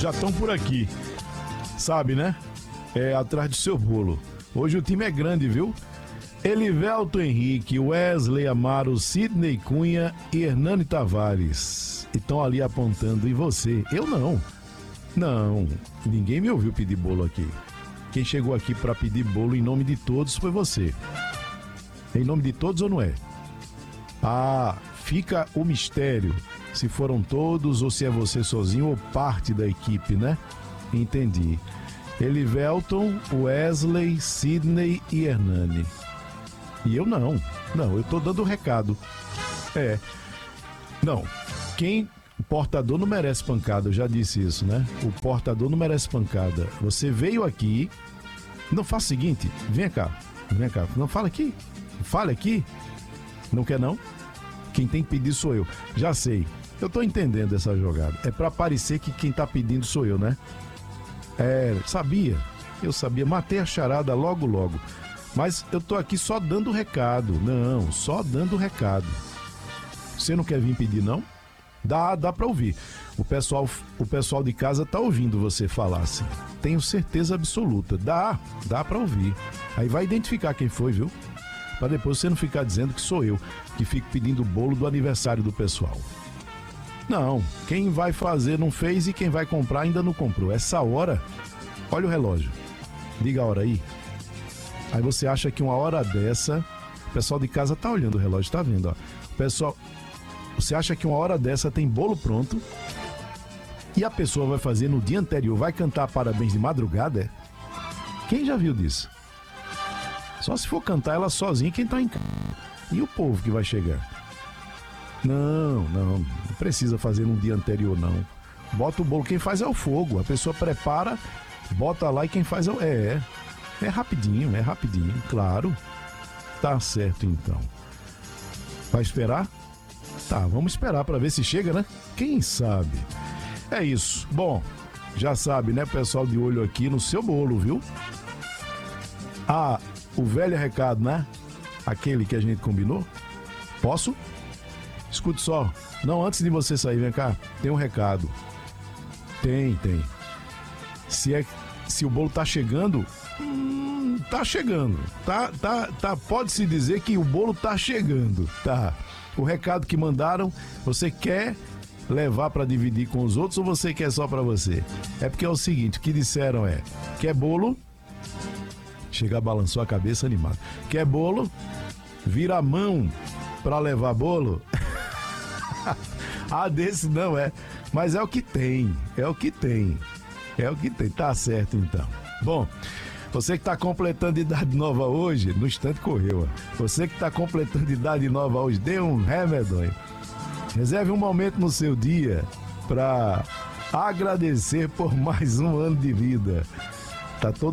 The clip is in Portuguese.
já estão por aqui. Sabe, né? Atrás do seu bolo. Hoje o time é grande, viu? Elivelton Henrique, Wesley Amaro, Sidney Cunha e Hernani Tavares. Estão ali apontando. E você? Eu não. Não, ninguém me ouviu pedir bolo aqui. Quem chegou aqui para pedir bolo em nome de todos foi você. Em nome de todos ou não é? Ah, fica o mistério. Se foram todos ou se é você sozinho ou parte da equipe, né? Entendi. Elivelton, Wesley, Sidney e Hernani. E eu não. Não, eu tô dando recado. Não, o portador não merece pancada, eu já disse isso, né? O portador não merece pancada. Você veio aqui, não faça o seguinte, vem cá, não fala aqui, fale aqui. Não quer não? Quem tem que pedir sou eu. Já sei, eu tô entendendo essa jogada. É pra parecer que quem tá pedindo sou eu, né? Eu sabia, matei a charada logo. Mas eu tô aqui só dando recado. Não, só dando recado. Você não quer vir pedir, não? Dá pra ouvir. O pessoal de casa tá ouvindo você falar assim. Tenho certeza absoluta. Dá pra ouvir. Aí vai identificar quem foi, viu? Pra depois você não ficar dizendo que sou eu que fico pedindo o bolo do aniversário do pessoal. Não, quem vai fazer não fez e quem vai comprar ainda não comprou. Essa hora, olha o relógio. Diga a hora aí. Aí você acha que uma hora dessa, o pessoal de casa tá olhando o relógio, tá vendo, ó. Pessoal, você acha que uma hora dessa tem bolo pronto e a pessoa vai fazer no dia anterior, vai cantar parabéns de madrugada? Quem já viu disso? Só se for cantar ela sozinha, quem tá em casa. E o povo que vai chegar? Não precisa fazer no dia anterior, não. Bota o bolo, quem faz é o fogo. A pessoa prepara, bota lá e quem faz é rapidinho, claro. Tá certo, então. Vai esperar? Tá, vamos esperar pra ver se chega, né? Quem sabe? É isso. Bom, já sabe, né, pessoal de olho aqui no seu bolo, viu? Ah, o velho recado, né? Aquele que a gente combinou. Posso? Escute só. Não, antes de você sair, vem cá. Tem um recado. Tem. Se o bolo tá chegando, tá chegando. Pode-se dizer que o bolo tá chegando, tá? O recado que mandaram, você quer levar para dividir com os outros ou você quer só para você? É porque é o seguinte, o que disseram quer bolo? Chega, balançou a cabeça animado. Quer bolo? Vira a mão para levar bolo? Desse não é. Mas é o que tem. Tá certo, então. Bom, você que tá completando idade nova hoje, no instante correu. Você que tá completando idade nova hoje, dê um remedonho. Reserve um momento no seu dia para agradecer por mais um ano de vida. Tá todo